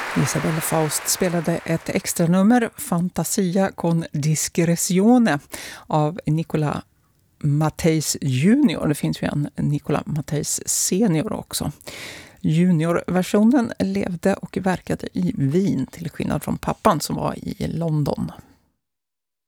Isabelle Faust spelade ett extra nummer, Fantasia con discrezione, av Nicola Matthijs junior. Det finns ju en Nicola Matthijs senior också. Juniorversionen levde och verkade i Wien till skillnad från pappan som var i London.